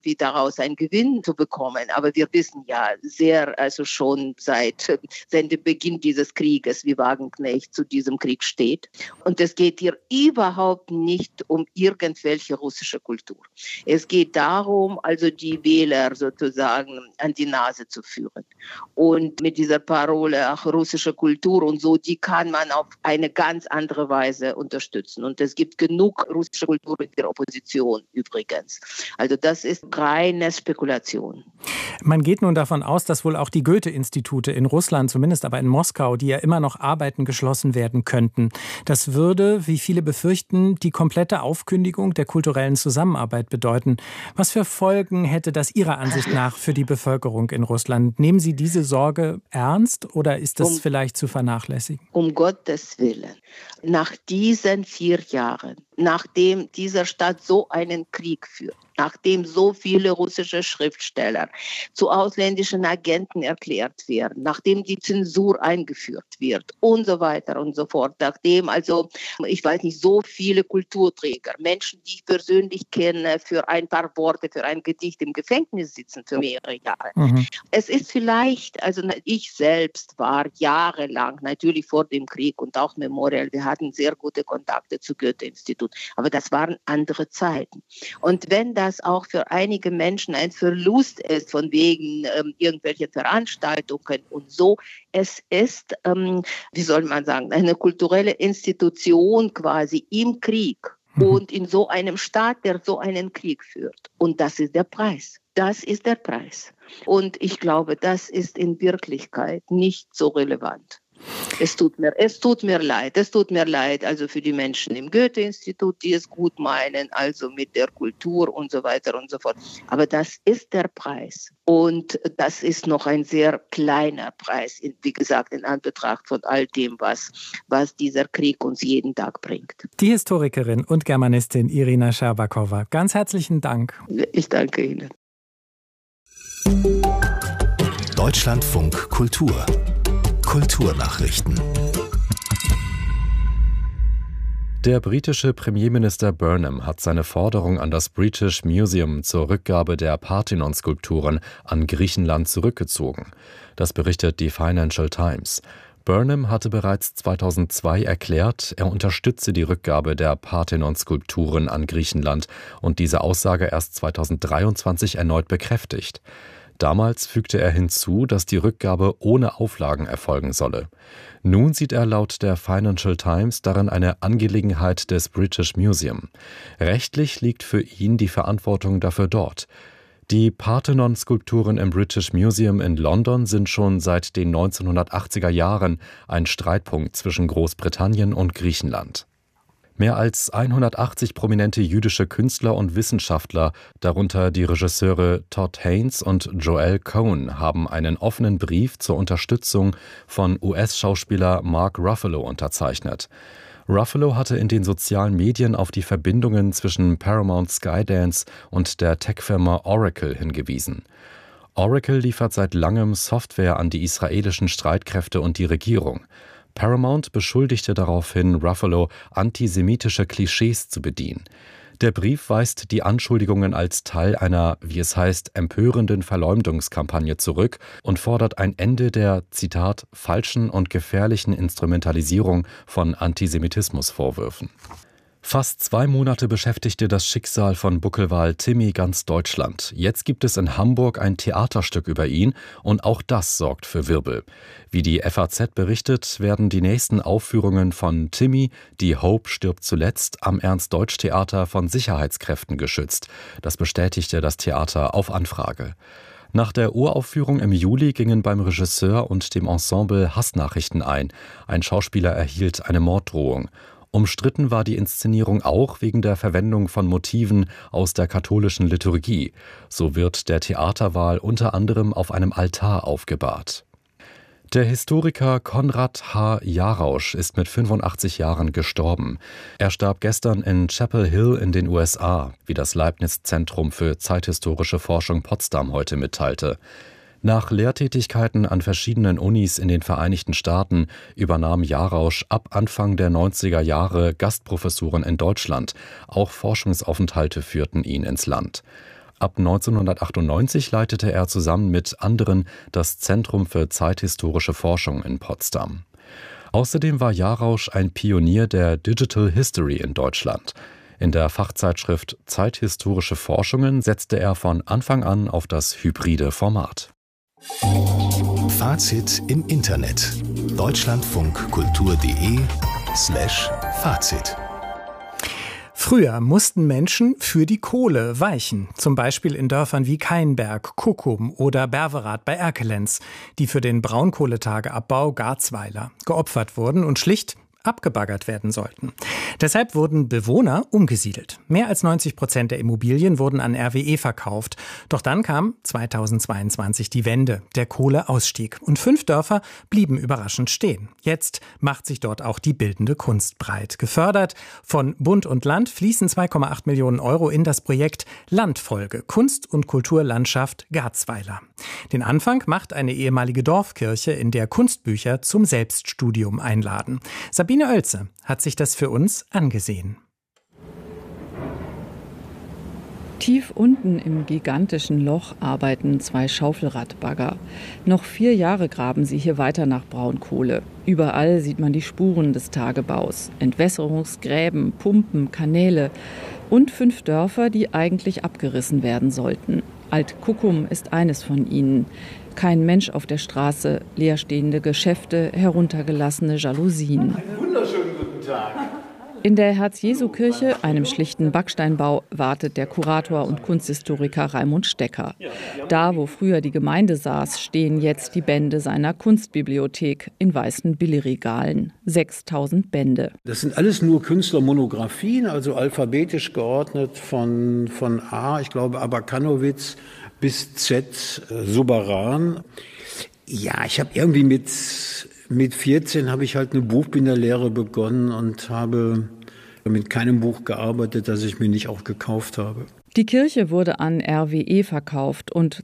wie daraus einen Gewinn zu bekommen. Aber wir wissen ja also schon seit dem Beginn dieses Krieges, wie Wagenknecht zu diesem Krieg steht. Und es geht hier überhaupt nicht um irgendwelche russische Kultur. Es geht darum, also die Wähler sozusagen an die Nase zu führen. Und mit dieser Parole, ach, russische Kultur und so, die kann man auf eine ganz andere Weise unterstützen. Und es gibt genug russische Kultur in der Opposition übrigens. Also das ist reine Spekulation. Man geht nun davon aus, dass wohl auch die Goethe-Institute in Russland, zumindest aber in Moskau, die ja immer noch arbeiten, geschlossen werden könnten. Das würde, wie viele befürchten, die komplette Aufkündigung der kulturellen Zusammenarbeit bedeuten. Was für Folgen hätte das Ihrer Ansicht nach für die Bevölkerung in Russland? Nehmen Sie diese Sorge ernst oder ist das vielleicht zu vernachlässigen? Um Gottes Willen. Nach diesen 4 Jahren, nachdem dieser Staat so einen Krieg führt, nachdem so viele russische Schriftsteller zu ausländischen Agenten erklärt werden, nachdem die Zensur eingeführt wird und so weiter und so fort, nachdem so viele Kulturträger, Menschen, die ich persönlich kenne, für ein paar Worte, für ein Gedicht im Gefängnis sitzen für mehrere Jahre. Mhm. Es ist vielleicht, ich selbst war jahrelang, natürlich vor dem Krieg und auch Memorial, wir hatten sehr gute Kontakte zu Goethe-Institut, aber das waren andere Zeiten. Und wenn das auch für einige Menschen ein Verlust ist, von wegen irgendwelche Veranstaltungen und so, es ist, eine kulturelle Institution quasi im Krieg und in so einem Staat, der so einen Krieg führt. Und das ist der Preis. Das ist der Preis. Und ich glaube, das ist in Wirklichkeit nicht so relevant. Es tut mir leid, also für die Menschen im Goethe-Institut, die es gut meinen, also mit der Kultur und so weiter und so fort. Aber das ist der Preis. Und das ist noch ein sehr kleiner Preis, wie gesagt, in Anbetracht von all dem, was dieser Krieg uns jeden Tag bringt. Die Historikerin und Germanistin Irina Scherbakowa. Ganz herzlichen Dank. Ich danke Ihnen. Deutschlandfunk Kultur. Kulturnachrichten. Der britische Premierminister Burnham hat seine Forderung an das British Museum zur Rückgabe der Parthenon-Skulpturen an Griechenland zurückgezogen. Das berichtet die Financial Times. Burnham hatte bereits 2002 erklärt, er unterstütze die Rückgabe der Parthenon-Skulpturen an Griechenland und diese Aussage erst 2023 erneut bekräftigt. Damals fügte er hinzu, dass die Rückgabe ohne Auflagen erfolgen solle. Nun sieht er laut der Financial Times darin eine Angelegenheit des British Museum. Rechtlich liegt für ihn die Verantwortung dafür dort. Die Parthenon-Skulpturen im British Museum in London sind schon seit den 1980er Jahren ein Streitpunkt zwischen Großbritannien und Griechenland. Mehr als 180 prominente jüdische Künstler und Wissenschaftler, darunter die Regisseure Todd Haynes und Joel Cohen, haben einen offenen Brief zur Unterstützung von US-Schauspieler Mark Ruffalo unterzeichnet. Ruffalo hatte in den sozialen Medien auf die Verbindungen zwischen Paramount Skydance und der Tech-Firma Oracle hingewiesen. Oracle liefert seit langem Software an die israelischen Streitkräfte und die Regierung. Paramount beschuldigte daraufhin Ruffalo, antisemitische Klischees zu bedienen. Der Brief weist die Anschuldigungen als Teil einer, wie es heißt, empörenden Verleumdungskampagne zurück und fordert ein Ende der, Zitat, falschen und gefährlichen Instrumentalisierung von Antisemitismusvorwürfen. Fast 2 Monate beschäftigte das Schicksal von Buckelwal Timmy ganz Deutschland. Jetzt gibt es in Hamburg ein Theaterstück über ihn und auch das sorgt für Wirbel. Wie die FAZ berichtet, werden die nächsten Aufführungen von Timmy, die Hope stirbt zuletzt, am Ernst-Deutsch-Theater von Sicherheitskräften geschützt. Das bestätigte das Theater auf Anfrage. Nach der Uraufführung im Juli gingen beim Regisseur und dem Ensemble Hassnachrichten ein. Ein Schauspieler erhielt eine Morddrohung. Umstritten war die Inszenierung auch wegen der Verwendung von Motiven aus der katholischen Liturgie. So wird der Theaterwahl unter anderem auf einem Altar aufgebahrt. Der Historiker Konrad H. Jarausch ist mit 85 Jahren gestorben. Er starb gestern in Chapel Hill in den USA, wie das Leibniz-Zentrum für zeithistorische Forschung Potsdam heute mitteilte. Nach Lehrtätigkeiten an verschiedenen Unis in den Vereinigten Staaten übernahm Jarausch ab Anfang der 90er Jahre Gastprofessuren in Deutschland. Auch Forschungsaufenthalte führten ihn ins Land. Ab 1998 leitete er zusammen mit anderen das Zentrum für zeithistorische Forschung in Potsdam. Außerdem war Jarausch ein Pionier der Digital History in Deutschland. In der Fachzeitschrift Zeithistorische Forschungen setzte er von Anfang an auf das hybride Format. Fazit im Internet. deutschlandfunkkultur.de/Fazit. Früher mussten Menschen für die Kohle weichen, zum Beispiel in Dörfern wie Kainberg, Kuckum oder Berverath bei Erkelenz, die für den Braunkohletageabbau Garzweiler geopfert wurden und schlicht abgebaggert werden sollten. Deshalb wurden Bewohner umgesiedelt. Mehr als 90% der Immobilien wurden an RWE verkauft. Doch dann kam 2022 die Wende, der Kohleausstieg. Und 5 Dörfer blieben überraschend stehen. Jetzt macht sich dort auch die bildende Kunst breit. Gefördert von Bund und Land fließen 2,8 Millionen Euro in das Projekt Landfolge, Kunst- und Kulturlandschaft Garzweiler. Den Anfang macht eine ehemalige Dorfkirche, in der Kunstbücher zum Selbststudium einladen. Sabine Oelze hat sich das für uns angesehen. Tief unten im gigantischen Loch arbeiten 2 Schaufelradbagger. Noch 4 Jahre graben sie hier weiter nach Braunkohle. Überall sieht man die Spuren des Tagebaus. Entwässerungsgräben, Pumpen, Kanäle und 5 Dörfer, die eigentlich abgerissen werden sollten. Alt-Kuckum ist eines von ihnen. Kein Mensch auf der Straße, leerstehende Geschäfte, heruntergelassene Jalousien. Einen wunderschönen guten Tag. In der Herz-Jesu-Kirche, einem schlichten Backsteinbau, wartet der Kurator und Kunsthistoriker Raimund Stecker. Da, wo früher die Gemeinde saß, stehen jetzt die Bände seiner Kunstbibliothek in weißen Billigregalen. 6000 Bände. Das sind alles nur Künstlermonographien, also alphabetisch geordnet von A, ich glaube Abakanowitz, bis Z, Soberan. Ja, ich habe irgendwie mit 14 habe ich halt eine Buchbinderlehre begonnen und habe mit keinem Buch gearbeitet, das ich mir nicht auch gekauft habe. Die Kirche wurde an RWE verkauft und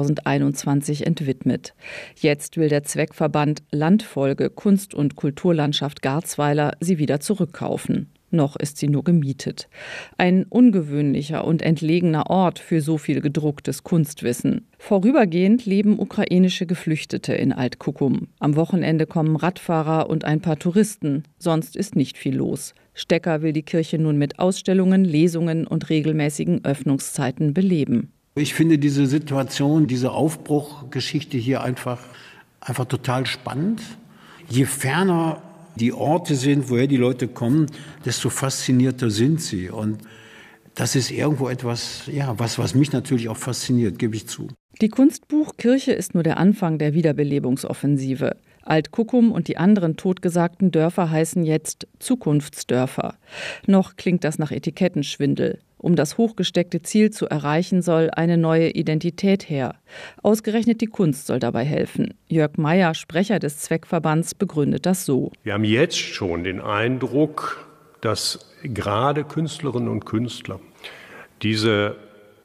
2021 entwidmet. Jetzt will der Zweckverband Landfolge Kunst- und Kulturlandschaft Garzweiler sie wieder zurückkaufen. Noch ist sie nur gemietet. Ein ungewöhnlicher und entlegener Ort für so viel gedrucktes Kunstwissen. Vorübergehend leben ukrainische Geflüchtete in Alt-Kuckum. Am Wochenende kommen Radfahrer und ein paar Touristen. Sonst ist nicht viel los. Stecker will die Kirche nun mit Ausstellungen, Lesungen und regelmäßigen Öffnungszeiten beleben. Ich finde diese Situation, diese Aufbruchgeschichte hier einfach total spannend. Je ferner die Orte sind, woher die Leute kommen, desto faszinierter sind sie. Und das ist irgendwo etwas, ja, was mich natürlich auch fasziniert, gebe ich zu. Die Kunstbuchkirche ist nur der Anfang der Wiederbelebungsoffensive. Alt-Kuckum und die anderen totgesagten Dörfer heißen jetzt Zukunftsdörfer. Noch klingt das nach Etikettenschwindel. Um das hochgesteckte Ziel zu erreichen, soll eine neue Identität her. Ausgerechnet die Kunst soll dabei helfen. Jörg Meyer, Sprecher des Zweckverbands, begründet das so. Wir haben jetzt schon den Eindruck, dass gerade Künstlerinnen und Künstler diese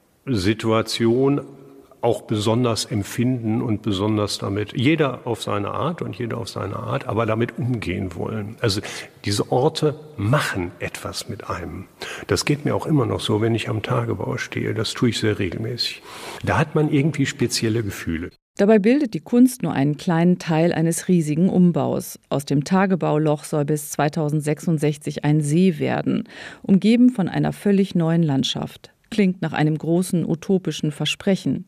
Situation auch besonders empfinden und besonders damit, jeder auf seine Art und jeder auf seine Art, aber damit umgehen wollen. Also diese Orte machen etwas mit einem. Das geht mir auch immer noch so, wenn ich am Tagebau stehe. Das tue ich sehr regelmäßig. Da hat man irgendwie spezielle Gefühle. Dabei bildet die Kunst nur einen kleinen Teil eines riesigen Umbaus. Aus dem Tagebauloch soll bis 2066 ein See werden, umgeben von einer völlig neuen Landschaft. Klingt nach einem großen utopischen Versprechen.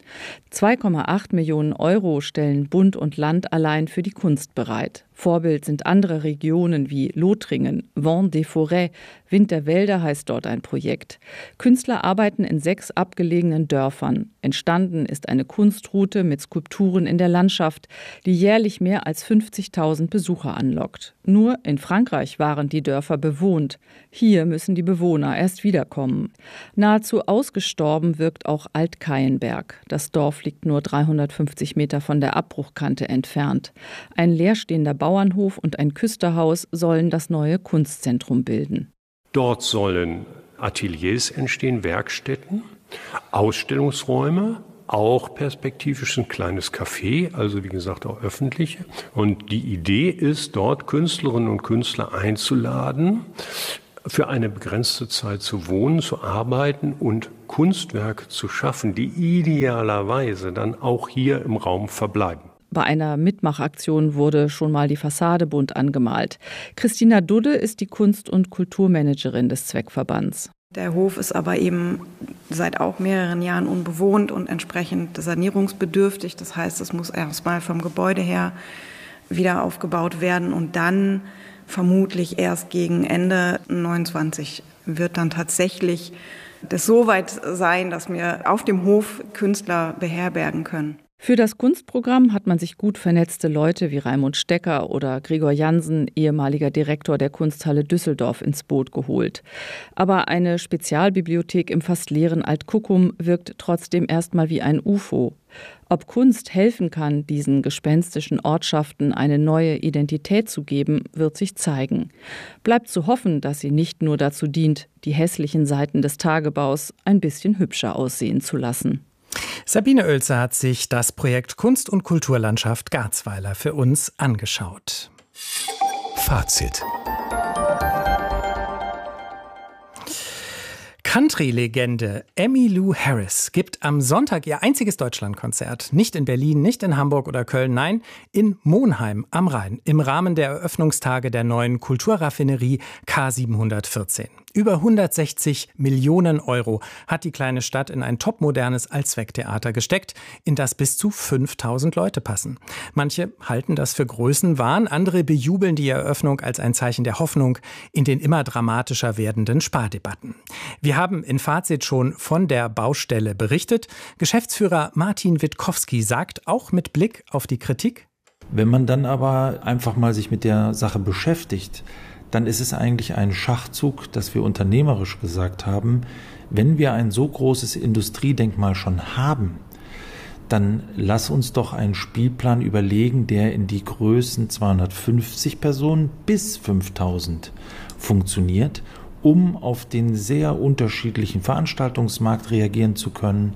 2,8 Millionen Euro stellen Bund und Land allein für die Kunst bereit. Vorbild sind andere Regionen wie Lothringen, Vent des Forêts, Wind der Wälder heißt dort ein Projekt. Künstler arbeiten in 6 abgelegenen Dörfern. Entstanden ist eine Kunstroute mit Skulpturen in der Landschaft, die jährlich mehr als 50.000 Besucher anlockt. Nur in Frankreich waren die Dörfer bewohnt. Hier müssen die Bewohner erst wiederkommen. Nahezu ausgestorben wirkt auch Alt-Kainberg. Das Dorf liegt nur 350 Meter von der Abbruchkante entfernt. Ein leerstehender Bauernhof und ein Küsterhaus sollen das neue Kunstzentrum bilden. Dort sollen Ateliers entstehen, Werkstätten, Ausstellungsräume, auch perspektivisch ein kleines Café, also wie gesagt auch öffentliche. Und die Idee ist, dort Künstlerinnen und Künstler einzuladen, für eine begrenzte Zeit zu wohnen, zu arbeiten und Kunstwerke zu schaffen, die idealerweise dann auch hier im Raum verbleiben. Bei einer Mitmachaktion wurde schon mal die Fassade bunt angemalt. Christina Dudde ist die Kunst- und Kulturmanagerin des Zweckverbands. Der Hof ist aber eben seit auch mehreren Jahren unbewohnt und entsprechend sanierungsbedürftig. Das heißt, es muss erstmal vom Gebäude her wieder aufgebaut werden und dann vermutlich erst gegen Ende 2029 wird dann tatsächlich das so weit sein, dass wir auf dem Hof Künstler beherbergen können. Für das Kunstprogramm hat man sich gut vernetzte Leute wie Raimund Stecker oder Gregor Jansen, ehemaliger Direktor der Kunsthalle Düsseldorf, ins Boot geholt. Aber eine Spezialbibliothek im fast leeren Alt-Kuckum wirkt trotzdem erstmal wie ein UFO. Ob Kunst helfen kann, diesen gespenstischen Ortschaften eine neue Identität zu geben, wird sich zeigen. Bleibt zu hoffen, dass sie nicht nur dazu dient, die hässlichen Seiten des Tagebaus ein bisschen hübscher aussehen zu lassen. Sabine Oelze hat sich das Projekt Kunst- und Kulturlandschaft Garzweiler für uns angeschaut. Fazit. Country-Legende Emmylou Harris gibt am Sonntag ihr einziges Deutschlandkonzert. Nicht in Berlin, nicht in Hamburg oder Köln, nein, in Monheim am Rhein im Rahmen der Eröffnungstage der neuen Kulturraffinerie K714. Über 160 Millionen Euro hat die kleine Stadt in ein topmodernes Allzwecktheater gesteckt, in das bis zu 5000 Leute passen. Manche halten das für Größenwahn, andere bejubeln die Eröffnung als ein Zeichen der Hoffnung in den immer dramatischer werdenden Spardebatten. Wir haben in Fazit schon von der Baustelle berichtet. Geschäftsführer Martin Witkowski sagt auch mit Blick auf die Kritik: Wenn man dann aber einfach mal sich mit der Sache beschäftigt, dann ist es eigentlich ein Schachzug, dass wir unternehmerisch gesagt haben, wenn wir ein so großes Industriedenkmal schon haben, dann lass uns doch einen Spielplan überlegen, der in die Größen 250 Personen bis 5000 funktioniert, um auf den sehr unterschiedlichen Veranstaltungsmarkt reagieren zu können.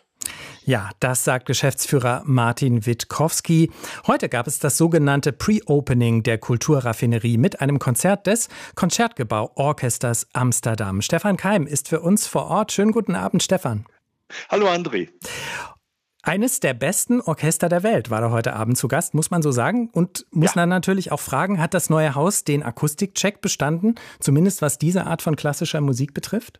Ja, das sagt Geschäftsführer Martin Witkowski. Heute gab es das sogenannte Pre-Opening der Kulturraffinerie mit einem Konzert des Concertgebouw-Orchesters Amsterdam. Stefan Keim ist für uns vor Ort. Schönen guten Abend, Stefan. Hallo, André. Eines der besten Orchester der Welt war da heute Abend zu Gast, muss man so sagen. Und muss dann natürlich auch fragen, hat das neue Haus den Akustikcheck bestanden? Zumindest was diese Art von klassischer Musik betrifft?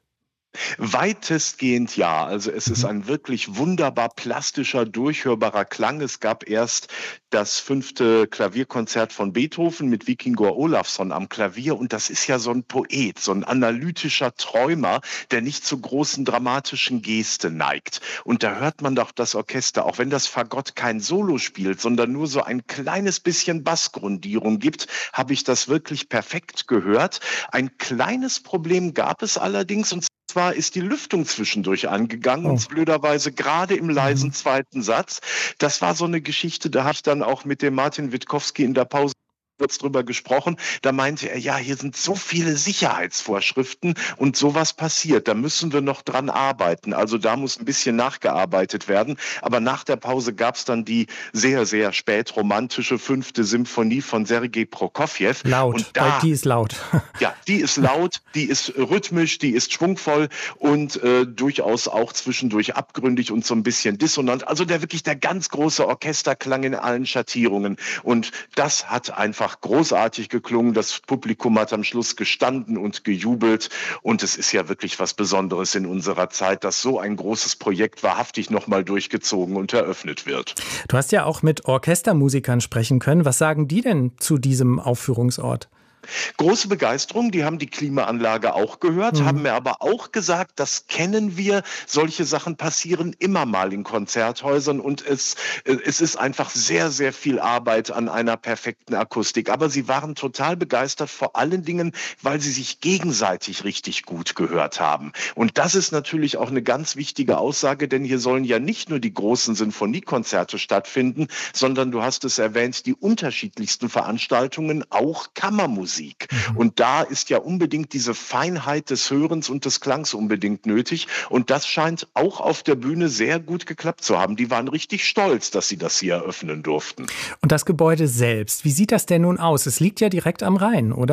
Weitestgehend ja. Also es ist ein wirklich wunderbar plastischer, durchhörbarer Klang. Es gab erst das 5. Klavierkonzert von Beethoven mit Víkingur Ólafsson am Klavier. Und das ist ja so ein Poet, so ein analytischer Träumer, der nicht zu großen dramatischen Gesten neigt. Und da hört man doch das Orchester, auch wenn das Fagott kein Solo spielt, sondern nur so ein kleines bisschen Bassgrundierung gibt, habe ich das wirklich perfekt gehört. Ein kleines Problem gab es allerdings, und zwar ist die Lüftung zwischendurch angegangen, und blöderweise gerade im leisen zweiten Satz. Das war so eine Geschichte, da habe ich dann auch mit dem Martin Witkowski in der Pause kurz drüber gesprochen. Da meinte er, ja, hier sind so viele Sicherheitsvorschriften und sowas passiert. Da müssen wir noch dran arbeiten. Also da muss ein bisschen nachgearbeitet werden. Aber nach der Pause gab es dann die sehr, sehr spätromantische 5. Symphonie von Sergei Prokofjew. Laut, und da, weil die ist laut. Ja, die ist laut, die ist rhythmisch, die ist schwungvoll und durchaus auch zwischendurch abgründig und so ein bisschen dissonant. Also der ganz große Orchesterklang in allen Schattierungen. Und das hat einfach großartig geklungen. Das Publikum hat am Schluss gestanden und gejubelt. Und es ist ja wirklich was Besonderes in unserer Zeit, dass so ein großes Projekt wahrhaftig nochmal durchgezogen und eröffnet wird. Du hast ja auch mit Orchestermusikern sprechen können. Was sagen die denn zu diesem Aufführungsort? Große Begeisterung, die haben die Klimaanlage auch gehört, haben mir aber auch gesagt, das kennen wir, solche Sachen passieren immer mal in Konzerthäusern und es ist einfach sehr, sehr viel Arbeit an einer perfekten Akustik. Aber sie waren total begeistert, vor allen Dingen, weil sie sich gegenseitig richtig gut gehört haben. Und das ist natürlich auch eine ganz wichtige Aussage, denn hier sollen ja nicht nur die großen Sinfoniekonzerte stattfinden, sondern du hast es erwähnt, die unterschiedlichsten Veranstaltungen, auch Kammermusik. Und da ist ja unbedingt diese Feinheit des Hörens und des Klangs unbedingt nötig. Und das scheint auch auf der Bühne sehr gut geklappt zu haben. Die waren richtig stolz, dass sie das hier eröffnen durften. Und das Gebäude selbst, wie sieht das denn nun aus? Es liegt ja direkt am Rhein, oder?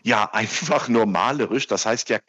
Ja, einfach nur malerisch. Das heißt ja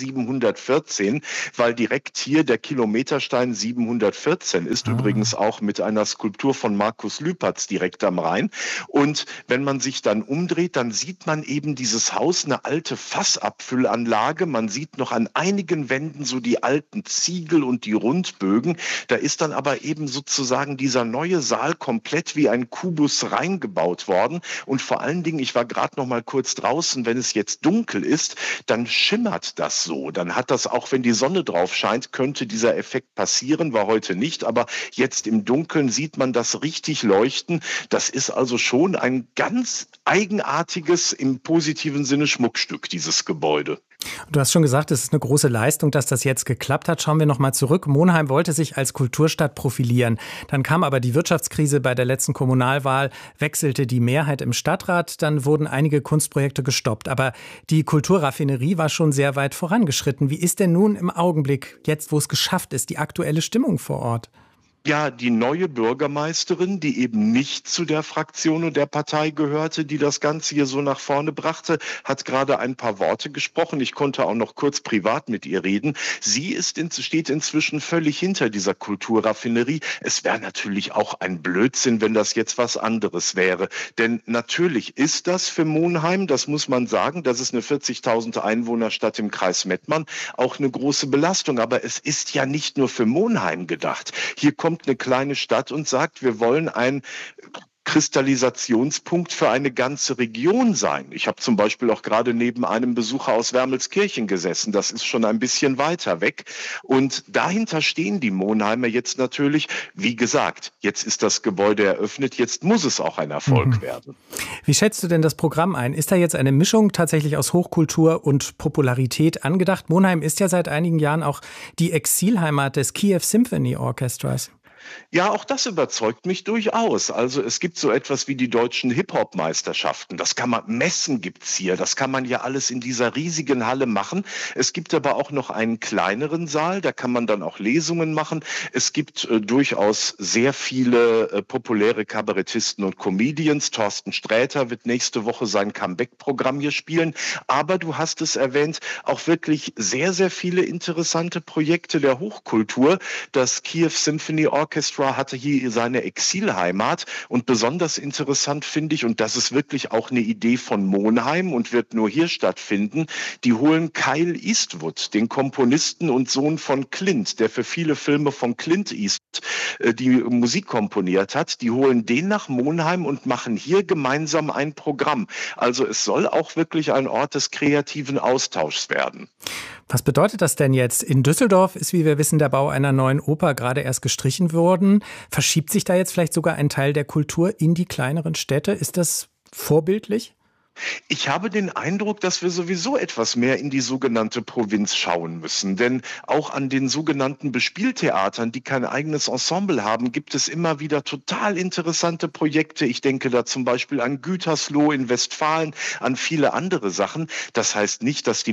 K714, weil direkt hier der Kilometerstein 714 ist. Übrigens auch mit einer Skulptur von Markus Lüpertz direkt am Rhein. Und wenn man sich dann umdreht, dann sieht man eben dieses Haus, eine alte Fassabfüllanlage. Man sieht noch an einigen Wänden so die alten Ziegel und die Rundbögen. Da ist dann aber eben sozusagen dieser neue Saal komplett wie ein Kubus reingebaut worden. Und vor allen Dingen, ich war gerade noch mal kurz draußen, wenn es jetzt dunkel ist, dann schimmert das so. Dann hat das, auch wenn die Sonne drauf scheint, könnte dieser Effekt passieren, war heute nicht. Aber jetzt im Dunkeln sieht man das richtig leuchten. Das ist also schon ein ganz eigenartiges, im positiven Sinne Schmuckstück, dieses Gebäude. Du hast schon gesagt, es ist eine große Leistung, dass das jetzt geklappt hat. Schauen wir noch mal zurück. Monheim wollte sich als Kulturstadt profilieren. Dann kam aber die Wirtschaftskrise bei der letzten Kommunalwahl, wechselte die Mehrheit im Stadtrat, dann wurden einige Kunstprojekte gestoppt. Aber die Kulturraffinerie war schon sehr weit vorangeschritten. Wie ist denn nun im Augenblick, jetzt wo es geschafft ist, die aktuelle Stimmung vor Ort? Ja, die neue Bürgermeisterin, die eben nicht zu der Fraktion und der Partei gehörte, die das Ganze hier so nach vorne brachte, hat gerade ein paar Worte gesprochen. Ich konnte auch noch kurz privat mit ihr reden. Sie steht inzwischen völlig hinter dieser Kulturraffinerie. Es wäre natürlich auch ein Blödsinn, wenn das jetzt was anderes wäre. Denn natürlich ist das für Monheim, das muss man sagen, das ist eine 40.000 Einwohnerstadt im Kreis Mettmann, auch eine große Belastung. Aber es ist ja nicht nur für Monheim gedacht. Hier kommt eine kleine Stadt und sagt, wir wollen ein Kristallisationspunkt für eine ganze Region sein. Ich habe zum Beispiel auch gerade neben einem Besucher aus Wermelskirchen gesessen. Das ist schon ein bisschen weiter weg. Und dahinter stehen die Monheimer jetzt natürlich. Wie gesagt, jetzt ist das Gebäude eröffnet. Jetzt muss es auch ein Erfolg werden. Wie schätzt du denn das Programm ein? Ist da jetzt eine Mischung tatsächlich aus Hochkultur und Popularität angedacht? Monheim ist ja seit einigen Jahren auch die Exilheimat des Kiew Symphony Orchestras. Ja, auch das überzeugt mich durchaus. Also es gibt so etwas wie die deutschen Hip-Hop-Meisterschaften. Messen gibt's hier. Das kann man ja alles in dieser riesigen Halle machen. Es gibt aber auch noch einen kleineren Saal. Da kann man dann auch Lesungen machen. Es gibt durchaus sehr viele populäre Kabarettisten und Comedians. Thorsten Sträter wird nächste Woche sein Comeback-Programm hier spielen. Aber du hast es erwähnt, auch wirklich sehr, sehr viele interessante Projekte der Hochkultur. Das Kiew Symphony Orchestra hatte hier seine Exilheimat und besonders interessant finde ich, und das ist wirklich auch eine Idee von Monheim und wird nur hier stattfinden, die holen Kyle Eastwood, den Komponisten und Sohn von Clint, der für viele Filme von Clint Eastwood die Musik komponiert hat, die holen den nach Monheim und machen hier gemeinsam ein Programm. Also es soll auch wirklich ein Ort des kreativen Austauschs werden. Was bedeutet das denn jetzt? In Düsseldorf ist, wie wir wissen, der Bau einer neuen Oper gerade erst gestrichen worden. Verschiebt sich da jetzt vielleicht sogar ein Teil der Kultur in die kleineren Städte? Ist das vorbildlich? Ich habe den Eindruck, dass wir sowieso etwas mehr in die sogenannte Provinz schauen müssen. Denn auch an den sogenannten Bespieltheatern, die kein eigenes Ensemble haben, gibt es immer wieder total interessante Projekte. Ich denke da zum Beispiel an Gütersloh in Westfalen, an viele andere Sachen. Das heißt nicht, dass die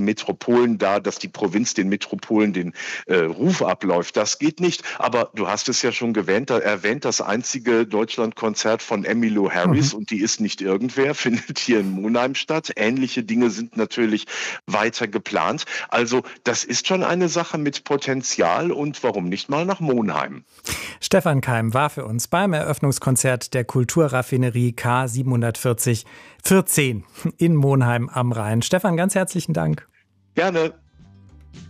Provinz den Metropolen den Ruf abläuft. Das geht nicht. Aber du hast es ja schon erwähnt, das einzige Deutschlandkonzert von Emmylou Harris, und die ist nicht irgendwer, findet hier in Monheim statt. Ähnliche Dinge sind natürlich weiter geplant. Also das ist schon eine Sache mit Potenzial und warum nicht mal nach Monheim. Stefan Keim war für uns beim Eröffnungskonzert der Kulturraffinerie K714 in Monheim am Rhein. Stefan, ganz herzlichen Dank. Gerne.